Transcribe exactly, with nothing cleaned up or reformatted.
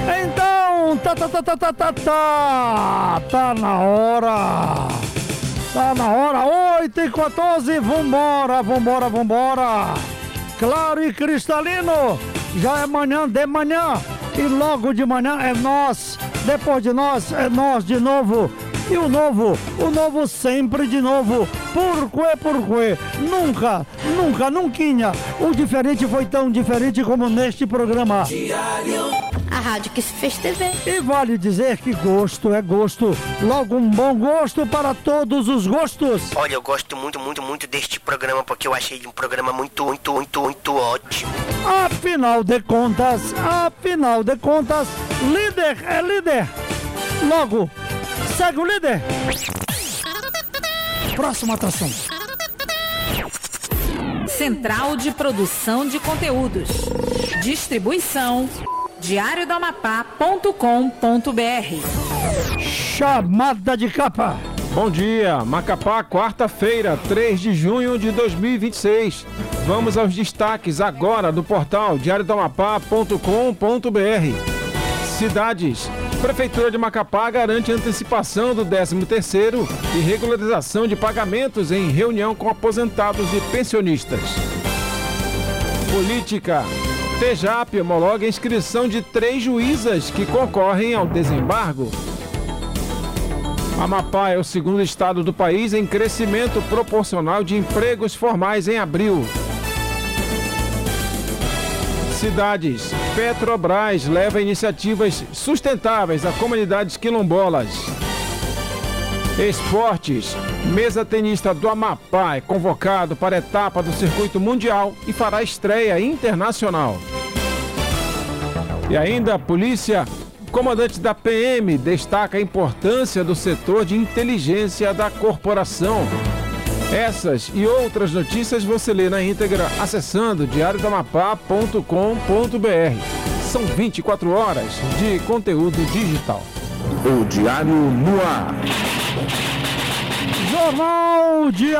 Então, tá, tá, tá, tá, tá, tá, tá, tá na hora. Tá na hora, oito e quatorze, vambora, vambora, vambora. Claro e cristalino, já é manhã de manhã. E logo de manhã é nós, depois de nós é nós de novo. E o novo, o novo sempre de novo. Porquê, porquê? Nunca, nunca, nunquinha. O diferente foi tão diferente como neste programa. Diário. A rádio que se fez T V. E vale dizer que gosto é gosto. Logo um bom gosto para todos os gostos. Olha, eu gosto muito, muito, muito deste programa porque eu achei um programa muito, muito, muito, muito ótimo. Afinal de contas, afinal de contas, líder é líder. Logo, segue o líder. Próxima atração. Central de Produção de Conteúdos. Distribuição diário do amapá ponto com ponto b r. Chamada de capa. Bom dia, Macapá, quarta-feira, três de junho de dois mil e vinte e seis. Vamos aos destaques agora do portal diário do amapá ponto com ponto b r. Cidades. Prefeitura de Macapá garante antecipação do décimo terceiro e regularização de pagamentos em reunião com aposentados e pensionistas. Política. T J A P homologa a inscrição de três juízas que concorrem ao desembargo. Amapá é o segundo estado do país em crescimento proporcional de empregos formais em abril. Cidades. Petrobras leva iniciativas sustentáveis a comunidades quilombolas. Esportes. Mesa tenista do Amapá é convocado para a etapa do circuito mundial e fará estreia internacional. E ainda a polícia. O comandante da P M destaca a importância do setor de inteligência da corporação. Essas e outras notícias você lê na íntegra acessando diário do amapá ponto com ponto b r. São vinte e quatro horas de conteúdo digital. O Diário no Ar. Jornal Diário.